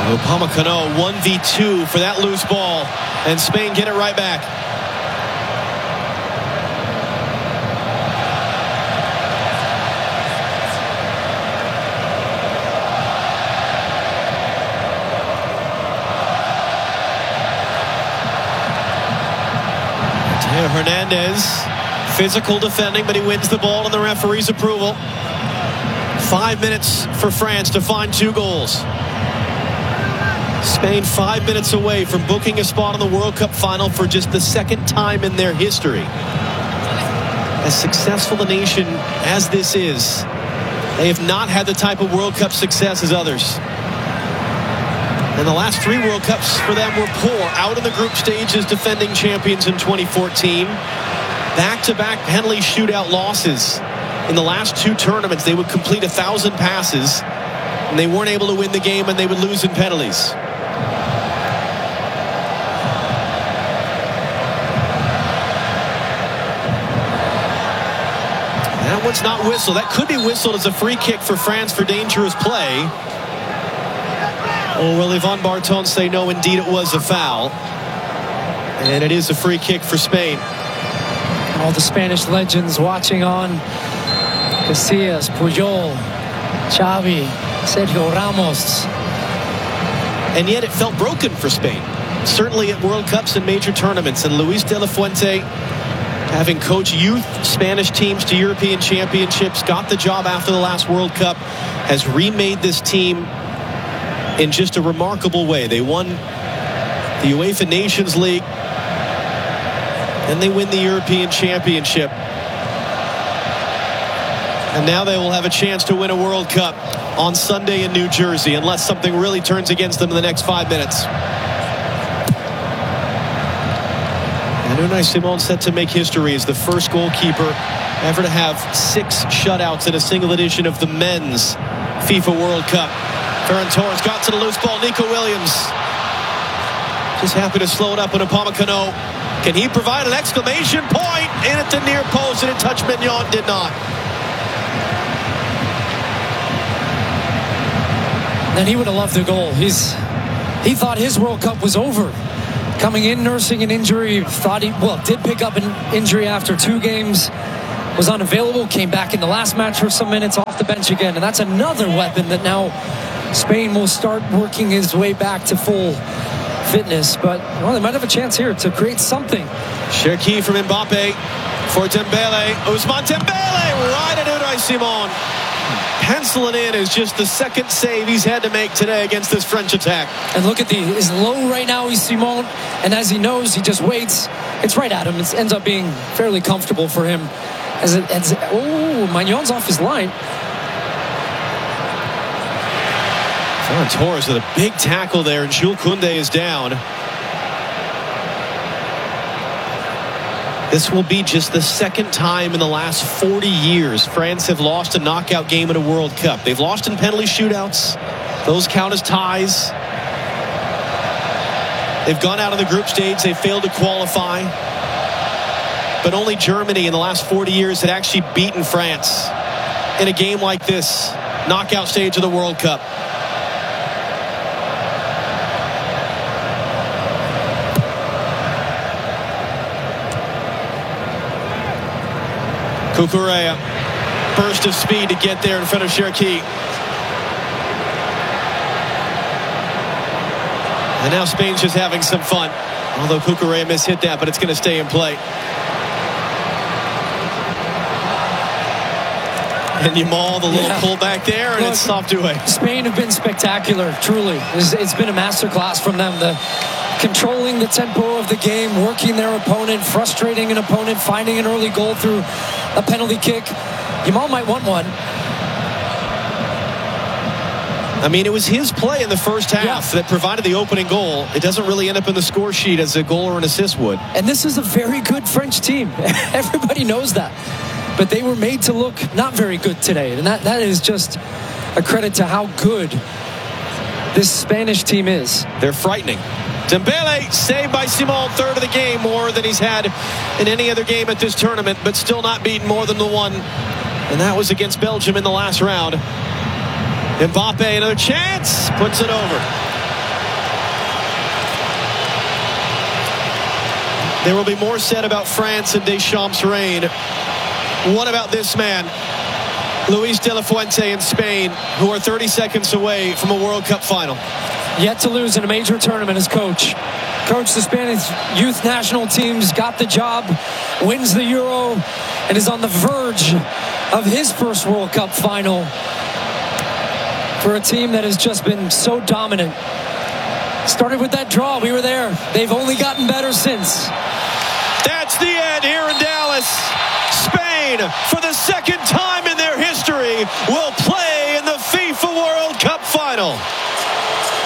Upamecano 1v2 for that loose ball, and Spain get it right back. Theo Hernandez, physical defending, but he wins the ball and the referee's approval. 5 minutes for France to find 2 goals. Spain 5 minutes away from booking a spot in the World Cup final for just the second time in their history. As successful a nation as this is, they have not had the type of World Cup success as others. And the last 3 World Cups for them were poor. Out in the group stages, defending champions in 2014. Back-to-back penalty shootout losses. In the last 2 tournaments, they would complete 1,000 passes, and they weren't able to win the game, and they would lose in penalties. That one's not whistled. That could be whistled as a free kick for France for dangerous play. Oh, will Yvan Barton say no, indeed it was a foul. And it is a free kick for Spain. All the Spanish legends watching on. Casillas, Puyol, Xavi, Sergio Ramos. And yet it felt broken for Spain. Certainly at World Cups and major tournaments. And Luis de la Fuente, having coached youth Spanish teams to European championships, got the job after the last World Cup, has remade this team in just a remarkable way. They won the UEFA Nations League, and they win the European Championship. And now they will have a chance to win a World Cup on Sunday in New Jersey, unless something really turns against them in the next 5 minutes. And Unai Simon set to make history as the first goalkeeper ever to have 6 shutouts in a single edition of the men's FIFA World Cup. Ferran Torres got to the loose ball. Nico Williams just happy to slow it up in Upamecano. Can he provide an exclamation point? In at the near post, and it touched Mignon, did not. And he would have loved the goal. He thought his World Cup was over. Coming in, nursing an injury, did pick up an injury after 2 games, was unavailable, came back in the last match for some minutes, off the bench again, and that's another weapon that now Spain will start working his way back to full fitness. But they might have a chance here to create something. Cherki from Mbappe for Dembele. Ousmane Dembele right at Unai Simon. Pencil it in is just the second save he's had to make today against this French attack. And look at his low right now is Simon, and as he knows, he just waits. It's right at him. It ends up being fairly comfortable for him. Magnon's off his line. Ferran Torres with a big tackle there, and Jules Koundé is down. This will be just the second time in the last 40 years France have lost a knockout game in a World Cup. They've lost in penalty shootouts. Those count as ties. They've gone out of the group stage. They failed to qualify. But only Germany in the last 40 years had actually beaten France in a game like this, knockout stage of the World Cup. Cucurella, burst of speed to get there in front of Cherki. And now Spain's just having some fun. Although Cucurella mishit that, but it's going to stay in play. And Yamal, the little pullback there, and it's soft away. Spain have been spectacular, truly. It's been a masterclass from them. Controlling the tempo of the game, working their opponent, frustrating an opponent, finding an early goal through a penalty kick. Yamal might want one. I mean, it was his play in the first half that provided the opening goal. It doesn't really end up in the score sheet as a goal or an assist would. And this is a very good French team. Everybody knows that. But they were made to look not very good today. And that is just a credit to how good this Spanish team is. They're frightening. Dembele saved by Simon, third of the game, more than he's had in any other game at this tournament, but still not beaten more than the one. And that was against Belgium in the last round. Mbappe, another chance, puts it over. There will be more said about France and Deschamps' reign. What about this man, Luis de la Fuente in Spain, who are 30 seconds away from a World Cup final? Yet to lose in a major tournament as coach. Coached the Spanish youth national teams, got the job, wins the Euro, and is on the verge of his first World Cup final for a team that has just been so dominant. Started with that draw. We were there. They've only gotten better since. That's the end here in Dallas. Spain, for the second time in their history, will